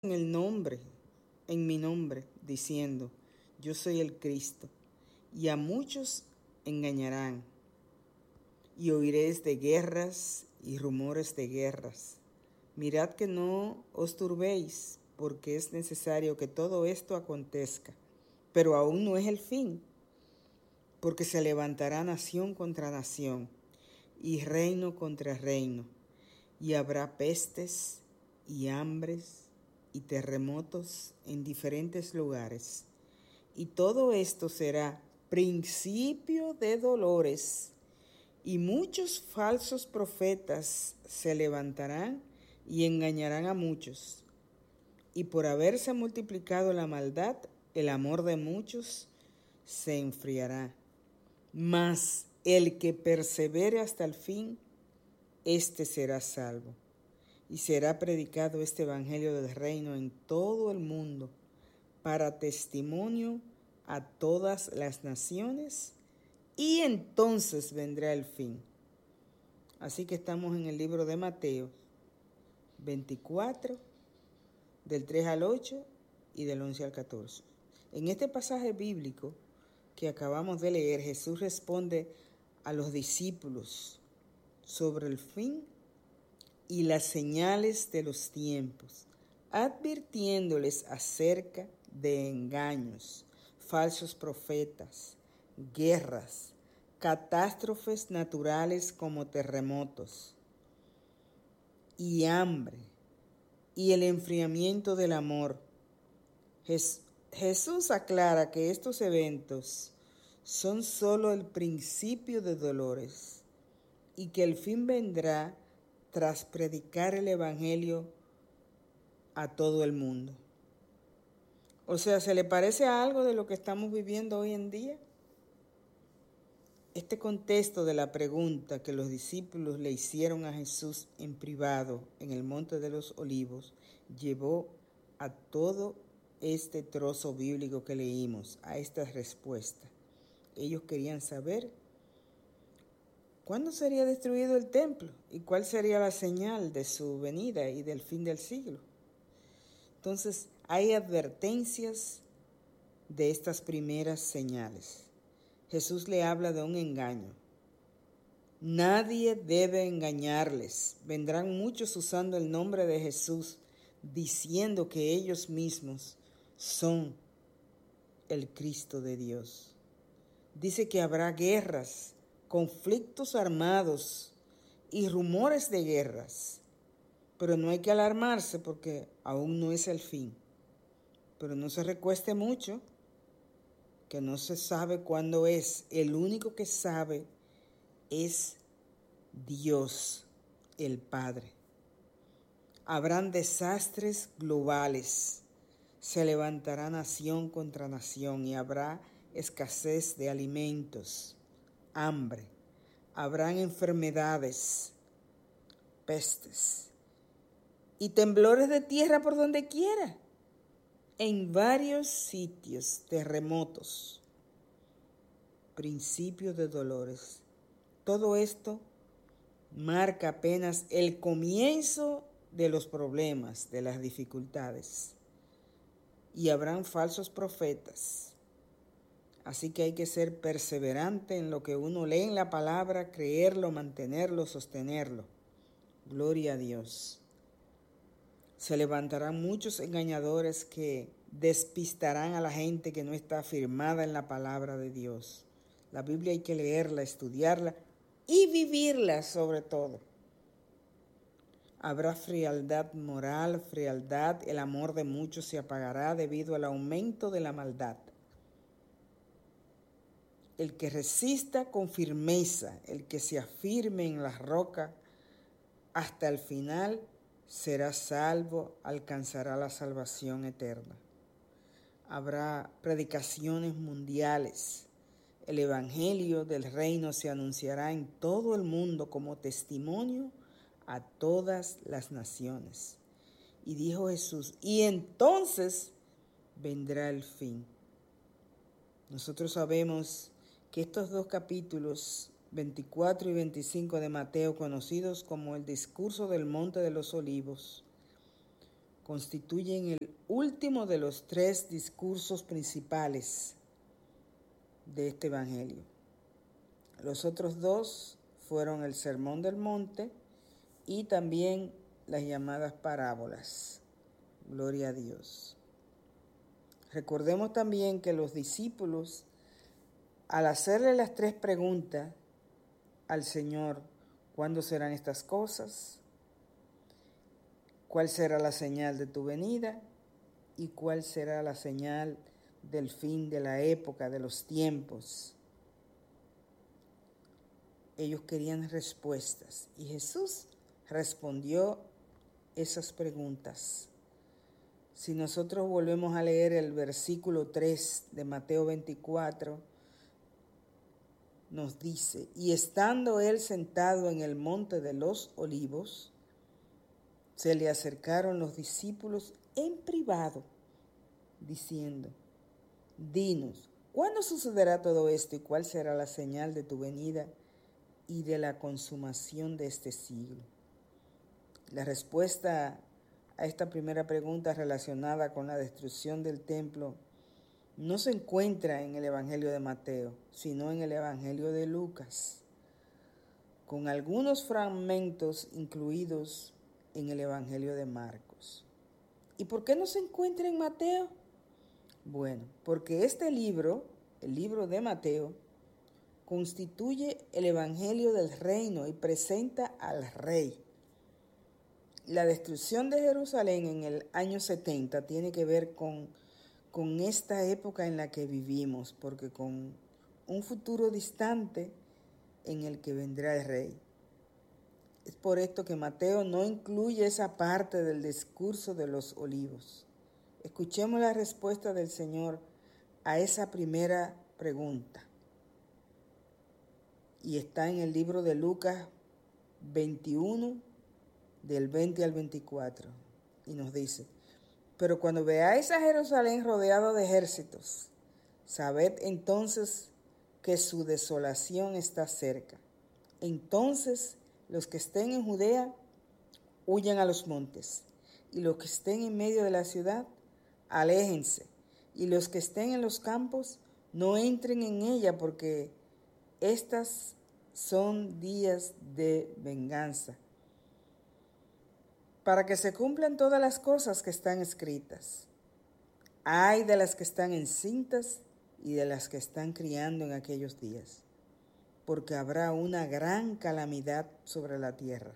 en mi nombre, diciendo, yo soy el Cristo, y a muchos engañarán, y oiréis de guerras y rumores de guerras. Mirad que no os turbéis, porque es necesario que todo esto acontezca, pero aún no es el fin, porque se levantará nación contra nación, y reino contra reino, y habrá pestes y hambres y terremotos en diferentes lugares. Y todo esto será principio de dolores, y muchos falsos profetas se levantarán y engañarán a muchos. Y por haberse multiplicado la maldad, el amor de muchos se enfriará. Mas el que persevere hasta el fin, éste será salvo. Y será predicado este evangelio del reino en todo el mundo, para testimonio a todas las naciones, y entonces vendrá el fin. Así que estamos en el libro de Mateo 24, del 3 al 8 y del 11 al 14. En este pasaje bíblico que acabamos de leer, Jesús responde a los discípulos sobre el fin y las señales de los tiempos, advirtiéndoles acerca de engaños, falsos profetas, guerras, catástrofes naturales como terremotos y hambre y el enfriamiento del amor. Jesús aclara que estos eventos son solo el principio de dolores y que el fin vendrá tras predicar el evangelio a todo el mundo. O sea, ¿se le parece a algo de lo que estamos viviendo hoy en día? Este contexto de la pregunta que los discípulos le hicieron a Jesús en privado en el Monte de los Olivos llevó a todo este trozo bíblico que leímos, a esta respuesta. Ellos querían saber cuándo sería destruido el templo y cuál sería la señal de su venida y del fin del siglo. Entonces, hay advertencias de estas primeras señales. Jesús le habla de un engaño. Nadie debe engañarles. Vendrán muchos usando el nombre de Jesús, diciendo que ellos mismos son el Cristo de Dios. Dice que habrá guerras, conflictos armados y rumores de guerras. Pero no hay que alarmarse porque aún no es el fin. Pero no se recueste mucho, que no se sabe cuándo es. El único que sabe es Dios, el Padre. Habrán desastres globales. Se levantará nación contra nación y habrá escasez de alimentos, hambre. Habrán enfermedades, pestes y temblores de tierra por donde quiera. En varios sitios, terremotos, principios de dolores. Todo esto marca apenas el comienzo de los problemas, de las dificultades. Y habrán falsos profetas. Así que hay que ser perseverante en lo que uno lee en la palabra, creerlo, mantenerlo, sostenerlo. Gloria a Dios. Se levantarán muchos engañadores que despistarán a la gente que no está afirmada en la palabra de Dios. La Biblia hay que leerla, estudiarla y vivirla sobre todo. Habrá frialdad moral, frialdad, el amor de muchos se apagará debido al aumento de la maldad. El que resista con firmeza, el que se afirme en la roca hasta el final, será salvo, alcanzará la salvación eterna. Habrá predicaciones mundiales. El evangelio del reino se anunciará en todo el mundo como testimonio a todas las naciones. Y dijo Jesús, y entonces vendrá el fin. Nosotros sabemos que estos dos capítulos, 24 y 25 de Mateo, conocidos como el discurso del Monte de los Olivos, constituyen el último de los 3 discursos principales de este Evangelio. Los otros 2 fueron el Sermón del Monte y también las llamadas parábolas. Gloria a Dios. Recordemos también que los discípulos, al hacerle las 3 preguntas al Señor, ¿cuándo serán estas cosas? ¿Cuál será la señal de tu venida? ¿Y cuál será la señal del fin de la época, de los tiempos? Ellos querían respuestas y Jesús respondió esas preguntas. Si nosotros volvemos a leer el versículo 3 de Mateo 24, nos dice, y estando él sentado en el monte de los olivos, se le acercaron los discípulos en privado, diciendo, dinos, ¿cuándo sucederá todo esto y cuál será la señal de tu venida y de la consumación de este siglo? La respuesta a esta primera pregunta relacionada con la destrucción del templo no se encuentra en el Evangelio de Mateo, sino en el Evangelio de Lucas, con algunos fragmentos incluidos en el Evangelio de Marcos. ¿Y por qué no se encuentra en Mateo? Bueno, porque este libro, el libro de Mateo, constituye el Evangelio del reino y presenta al Rey. La destrucción de Jerusalén en el año 70 tiene que ver con esta época en la que vivimos, porque con un futuro distante en el que vendrá el Rey. Es por esto que Mateo no incluye esa parte del discurso de los olivos. Escuchemos la respuesta del Señor a esa primera pregunta. Y está en el libro de Lucas 21, del 20 al 24. Y nos dice, pero cuando veáis a Jerusalén rodeado de ejércitos, sabed entonces que su desolación está cerca. Entonces los que estén en Judea huyan a los montes, y los que estén en medio de la ciudad, aléjense, y los que estén en los campos, no entren en ella, porque estas son días de venganza, para que se cumplan todas las cosas que están escritas. Ay de las que están encintas y de las que están criando en aquellos días, porque habrá una gran calamidad sobre la tierra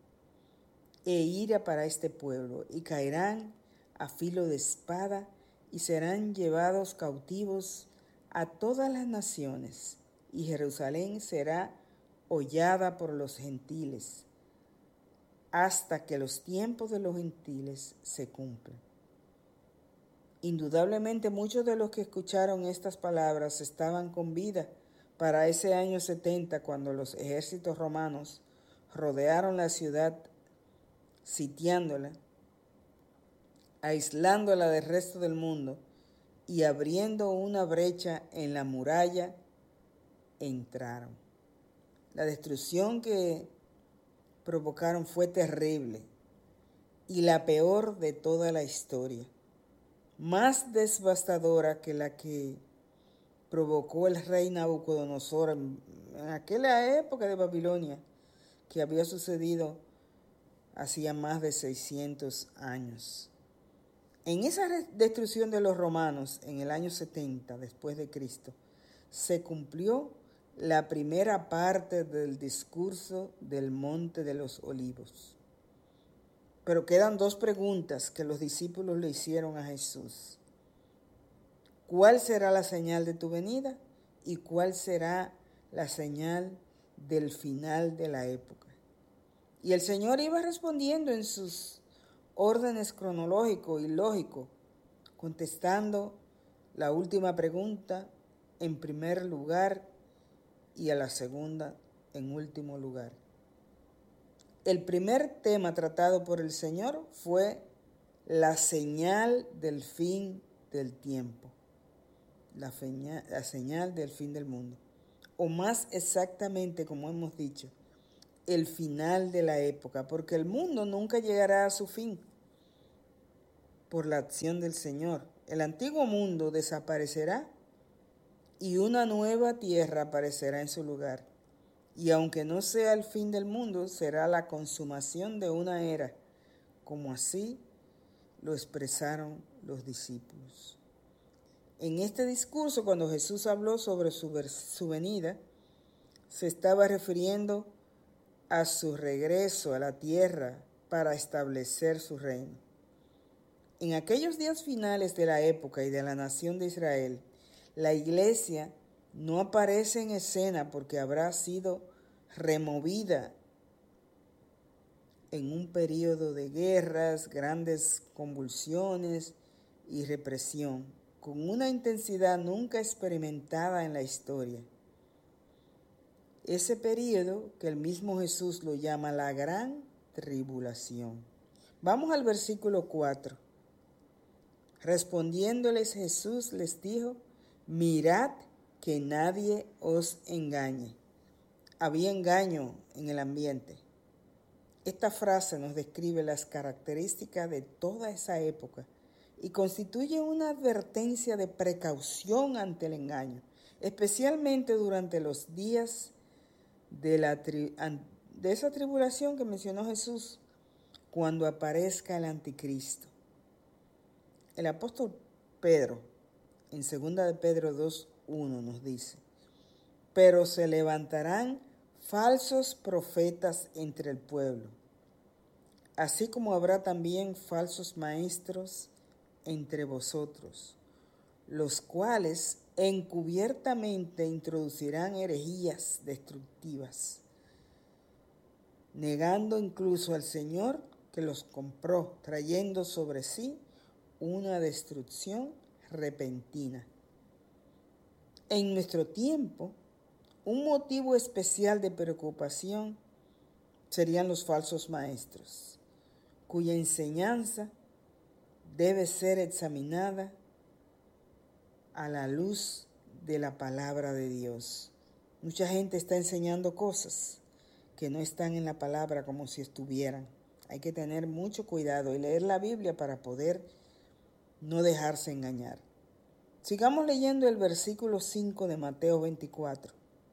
e ira para este pueblo, y caerán a filo de espada y serán llevados cautivos a todas las naciones, y Jerusalén será hollada por los gentiles, hasta que los tiempos de los gentiles se cumplan. Indudablemente muchos de los que escucharon estas palabras estaban con vida para ese año 70, cuando los ejércitos romanos rodearon la ciudad, sitiándola, aislándola del resto del mundo y abriendo una brecha en la muralla, entraron. La destrucción que provocaron fue terrible y la peor de toda la historia, más devastadora que la que provocó el rey Nabucodonosor en aquella época de Babilonia, que había sucedido hacía más de 600 años. En esa destrucción de los romanos en el año 70 después de Cristo, se cumplió la primera parte del discurso del Monte de los Olivos. Pero quedan 2 preguntas que los discípulos le hicieron a Jesús. ¿Cuál será la señal de tu venida? ¿Y cuál será la señal del final de la época? Y el Señor iba respondiendo en sus órdenes cronológico y lógico, contestando la última pregunta en primer lugar y a la segunda en último lugar. El primer tema tratado por el Señor fue la señal del fin del tiempo, la señal del fin del mundo, o más exactamente, como hemos dicho, el final de la época, porque el mundo nunca llegará a su fin. por la acción del Señor. El antiguo mundo desaparecerá y una nueva tierra aparecerá en su lugar. Y aunque no sea el fin del mundo, será la consumación de una era, como así lo expresaron los discípulos. En este discurso, cuando Jesús habló sobre su venida, se estaba refiriendo a su regreso a la tierra para establecer su reino. En aquellos días finales de la época y de la nación de Israel, la iglesia no aparece en escena porque habrá sido removida en un periodo de guerras, grandes convulsiones y represión, con una intensidad nunca experimentada en la historia. Ese periodo que el mismo Jesús lo llama la gran tribulación. Vamos al versículo 4. Respondiéndoles Jesús les dijo: mirad que nadie os engañe. Había engaño en el ambiente. Esta frase nos describe las características de toda esa época y constituye una advertencia de precaución ante el engaño, especialmente durante los días de esa tribulación que mencionó Jesús, cuando aparezca el anticristo. El apóstol Pedro, en 2 de Pedro 2:1 nos dice: pero se levantarán falsos profetas entre el pueblo, así como habrá también falsos maestros entre vosotros, los cuales encubiertamente introducirán herejías destructivas, negando incluso al Señor que los compró, trayendo sobre sí una destrucción repentina. En nuestro tiempo, un motivo especial de preocupación serían los falsos maestros, cuya enseñanza debe ser examinada a la luz de la palabra de Dios. Mucha gente está enseñando cosas que no están en la palabra como si estuvieran. Hay que tener mucho cuidado y leer la Biblia para poder no dejarse engañar. Sigamos leyendo el versículo 5 de Mateo 24.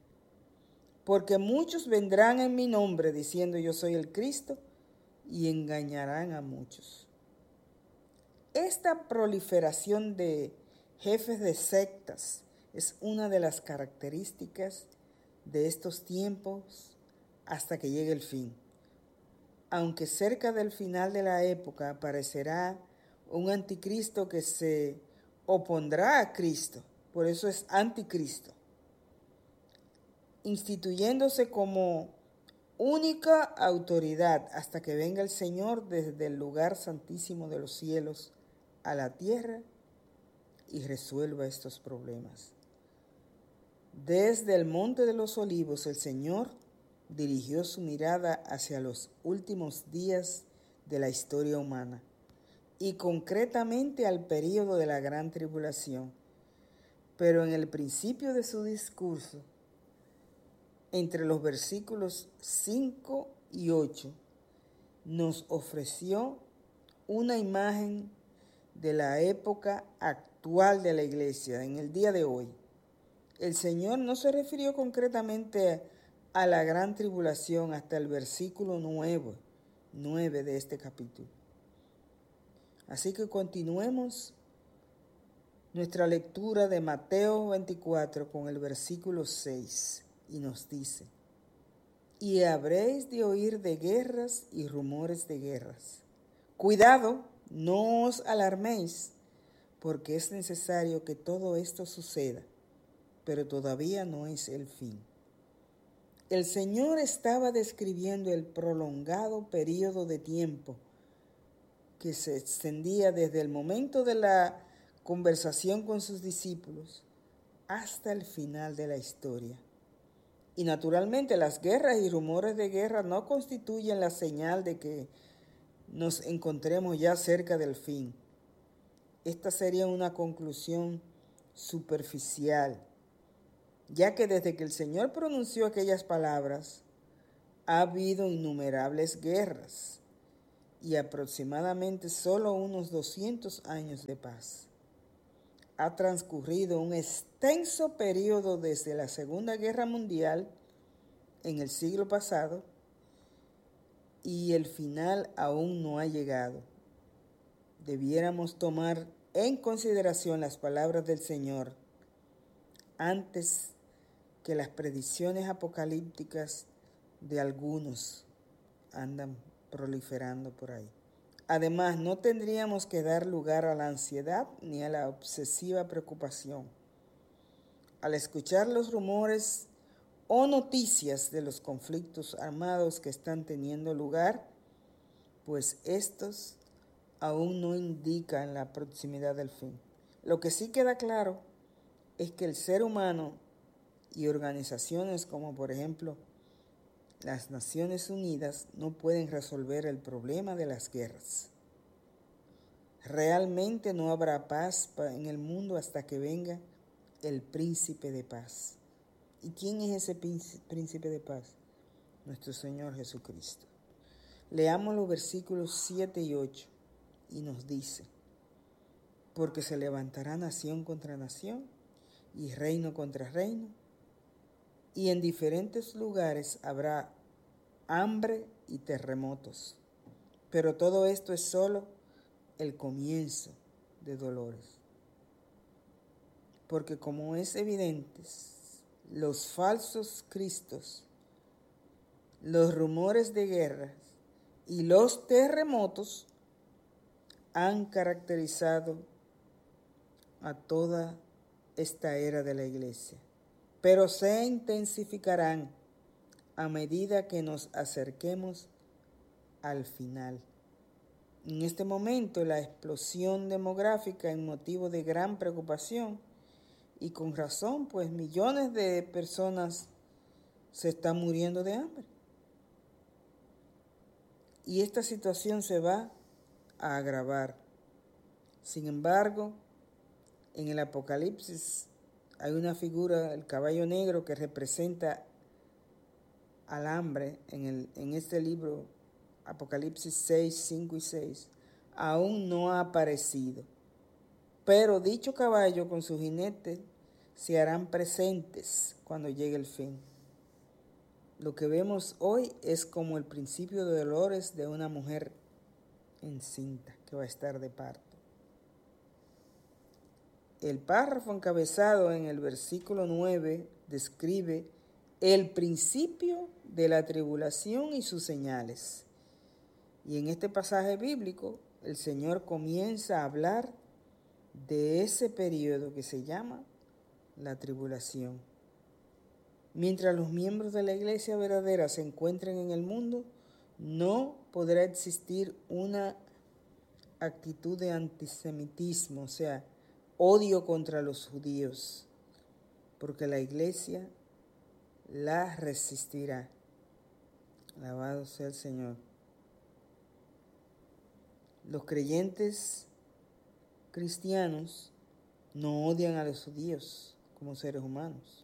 Porque muchos vendrán en mi nombre diciendo yo soy el Cristo y engañarán a muchos. Esta proliferación de jefes de sectas es una de las características de estos tiempos hasta que llegue el fin. Aunque cerca del final de la época aparecerá un anticristo que se opondrá a Cristo, por eso es anticristo, instituyéndose como única autoridad hasta que venga el Señor desde el lugar santísimo de los cielos a la tierra y resuelva estos problemas. Desde el Monte de los Olivos, el Señor dirigió su mirada hacia los últimos días de la historia humana y concretamente al período de la gran tribulación. Pero en el principio de su discurso, entre los versículos 5 y 8, nos ofreció una imagen de la época actual de la iglesia, en el día de hoy. El Señor no se refirió concretamente a la gran tribulación hasta el versículo 9 de este capítulo. Así que continuemos nuestra lectura de Mateo 24 con el versículo 6 y nos dice: y habréis de oír de guerras y rumores de guerras. Cuidado, no os alarméis, porque es necesario que todo esto suceda, pero todavía no es el fin. El Señor estaba describiendo el prolongado periodo de tiempo que se extendía desde el momento de la conversación con sus discípulos hasta el final de la historia. Y naturalmente las guerras y rumores de guerra no constituyen la señal de que nos encontremos ya cerca del fin. Esta sería una conclusión superficial, ya que desde que el Señor pronunció aquellas palabras, ha habido innumerables guerras y aproximadamente solo unos 200 años de paz. Ha transcurrido un extenso periodo desde la Segunda Guerra Mundial en el siglo pasado y el final aún no ha llegado. Debiéramos tomar en consideración las palabras del Señor antes que las predicciones apocalípticas de algunos andan proliferando por ahí. Además, no tendríamos que dar lugar a la ansiedad ni a la obsesiva preocupación. Al escuchar los rumores o noticias de los conflictos armados que están teniendo lugar, pues estos aún no indican la proximidad del fin. Lo que sí queda claro es que el ser humano y organizaciones como por ejemplo las Naciones Unidas no pueden resolver el problema de las guerras. Realmente no habrá paz en el mundo hasta que venga el príncipe de paz. ¿Y quién es ese príncipe de paz? Nuestro Señor Jesucristo. Leamos los versículos 7 y 8 y nos dice: porque se levantará nación contra nación y reino contra reino, y en diferentes lugares habrá hambre y terremotos. Pero todo esto es solo el comienzo de dolores. Porque como es evidente, los falsos cristos, los rumores de guerras y los terremotos han caracterizado a toda esta era de la iglesia, pero se intensificarán a medida que nos acerquemos al final. En este momento, la explosión demográfica es motivo de gran preocupación y con razón, pues millones de personas se están muriendo de hambre. Y esta situación se va a agravar. Sin embargo, en el Apocalipsis hay una figura, el caballo negro, que representa al hambre en este libro, Apocalipsis 6, 5 y 6, aún no ha aparecido. Pero dicho caballo con su jinete se harán presentes cuando llegue el fin. Lo que vemos hoy es como el principio de dolores de una mujer encinta que va a estar de parto. El párrafo encabezado en el versículo 9 describe el principio de la tribulación y sus señales. Y en este pasaje bíblico, el Señor comienza a hablar de ese periodo que se llama la tribulación. Mientras los miembros de la iglesia verdadera se encuentren en el mundo, no podrá existir una actitud de antisemitismo, o sea, odio contra los judíos, porque la iglesia la resistirá. Alabado sea el Señor. Los creyentes cristianos no odian a los judíos como seres humanos.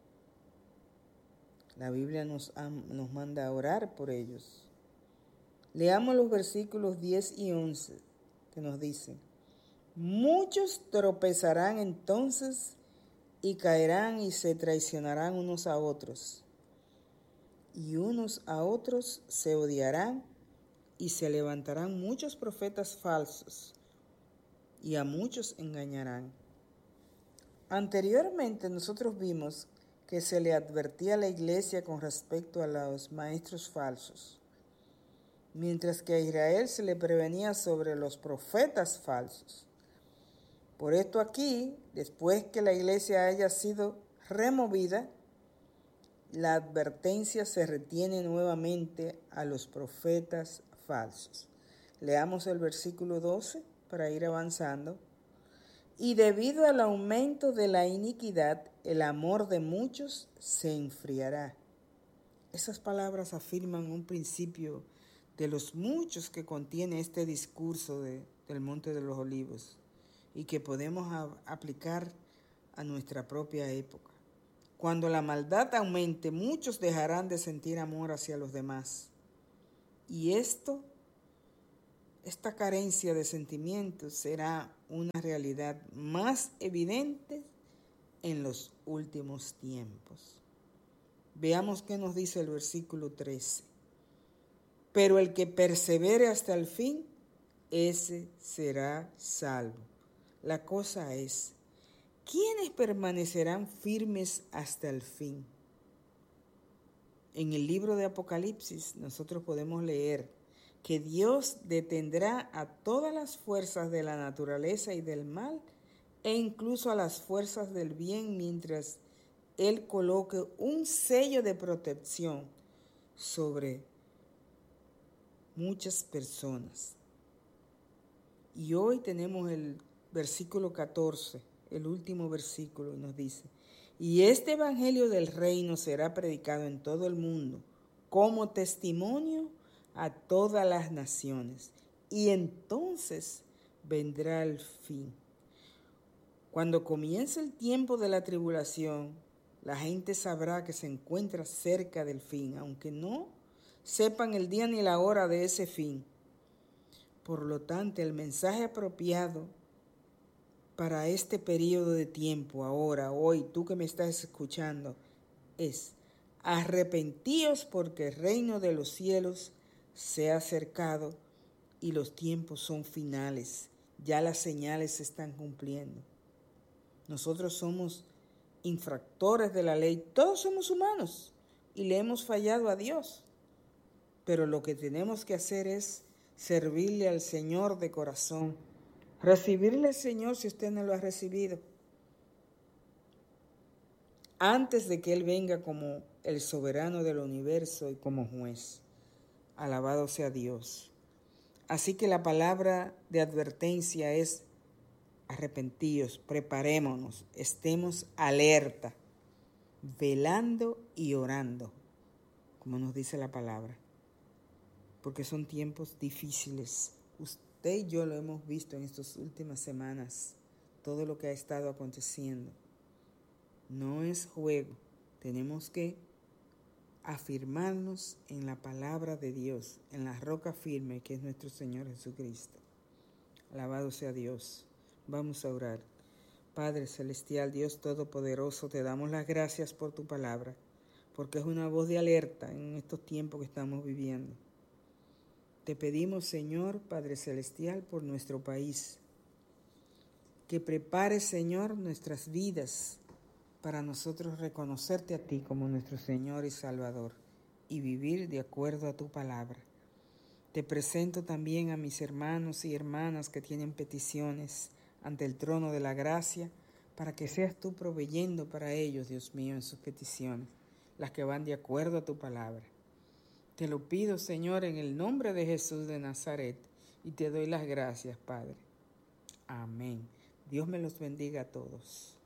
La Biblia nos manda a orar por ellos. Leamos los versículos 10 y 11 que nos dicen: muchos tropezarán entonces y caerán y se traicionarán unos a otros, y unos a otros se odiarán, y se levantarán muchos profetas falsos, y a muchos engañarán. Anteriormente nosotros vimos que se le advertía a la iglesia con respecto a los maestros falsos, mientras que a Israel se le prevenía sobre los profetas falsos. Por esto aquí, después que la iglesia haya sido removida, la advertencia se retiene nuevamente a los profetas falsos. Leamos el versículo 12 para ir avanzando. Y debido al aumento de la iniquidad, el amor de muchos se enfriará. Esas palabras afirman un principio de los muchos que contiene este discurso del Monte de los Olivos y que podemos aplicar a nuestra propia época. Cuando la maldad aumente, muchos dejarán de sentir amor hacia los demás. Y esto esta carencia de sentimientos será una realidad más evidente en los últimos tiempos. Veamos qué nos dice el versículo 13. Pero el que persevere hasta el fin, ese será salvo. La cosa es, ¿quiénes permanecerán firmes hasta el fin? En el libro de Apocalipsis nosotros podemos leer que Dios detendrá a todas las fuerzas de la naturaleza y del mal e incluso a las fuerzas del bien mientras Él coloque un sello de protección sobre muchas personas. Y hoy tenemos el versículo 14, el último versículo, y nos dice, y este evangelio del reino será predicado en todo el mundo como testimonio a todas las naciones, y entonces vendrá el fin. Cuando comience el tiempo de la tribulación, la gente sabrá que se encuentra cerca del fin, aunque no sepan el día ni la hora de ese fin. Por lo tanto, el mensaje apropiado para este periodo de tiempo, ahora, hoy, tú que me estás escuchando, es: arrepentíos porque el reino de los cielos se ha acercado y los tiempos son finales. Ya las señales se están cumpliendo. Nosotros somos infractores de la ley, todos somos humanos y le hemos fallado a Dios. Pero lo que tenemos que hacer es servirle al Señor de corazón, recibirle al Señor si usted no lo ha recibido, antes de que Él venga como el soberano del universo y como juez. Alabado sea Dios. Así que la palabra de advertencia es: arrepentíos, preparémonos, estemos alerta, velando y orando, como nos dice la palabra, porque son tiempos difíciles. Usted y yo lo hemos visto en estas últimas semanas, todo lo que ha estado aconteciendo. No es juego, tenemos que afirmarnos en la palabra de Dios, en la roca firme que es nuestro Señor Jesucristo. Alabado sea Dios. Vamos a orar. Padre celestial, Dios todopoderoso, te damos las gracias por tu palabra, porque es una voz de alerta en estos tiempos que estamos viviendo. Te pedimos, Señor, Padre celestial, por nuestro país, que prepares, Señor, nuestras vidas para nosotros reconocerte a ti como nuestro Señor y Salvador y vivir de acuerdo a tu palabra. Te presento también a mis hermanos y hermanas que tienen peticiones ante el trono de la gracia, para que seas tú proveyendo para ellos, Dios mío, en sus peticiones, las que van de acuerdo a tu palabra. Te lo pido, Señor, en el nombre de Jesús de Nazaret, y te doy las gracias, Padre. Amén. Dios me los bendiga a todos.